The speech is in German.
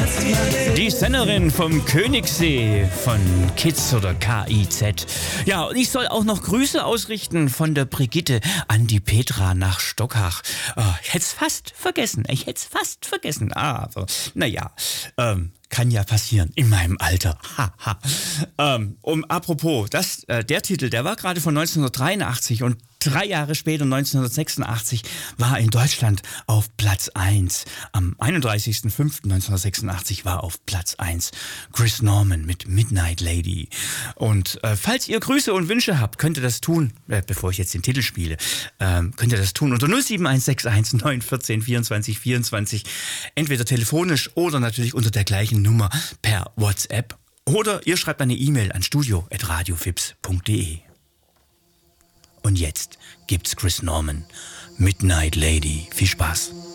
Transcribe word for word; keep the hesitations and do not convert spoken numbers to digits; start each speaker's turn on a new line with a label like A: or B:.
A: Die Sängerin vom Königssee von Kids oder K I Z. Ja, und ich soll auch noch Grüße ausrichten von der Brigitte an die Petra nach Stockach. Oh, ich hätte es fast vergessen. Ich hätte es fast vergessen. Aber, naja, ähm, kann ja passieren in meinem Alter. Ha, ha. Ähm, um, apropos, das, äh, der Titel, der war gerade von neunzehnhundertdreiundachtzig und drei Jahre später, neunzehnhundertsechsundachtzig, war in Deutschland auf Platz eins. Am einunddreißigsten fünften neunzehnhundertsechsundachtzig war auf Platz eins Chris Norman mit Midnight Lady. Und äh, falls ihr Grüße und Wünsche habt, könnt ihr das tun, äh, bevor ich jetzt den Titel spiele, ähm, könnt ihr das tun unter null sieben eins sechs eins neun eins vier vierundzwanzig vierundzwanzig, entweder telefonisch oder natürlich unter der gleichen Nummer per WhatsApp. Oder ihr schreibt eine E-Mail an studio at radiofips punkt de. Und jetzt gibt's Chris Norman, Midnight Lady. Viel Spaß.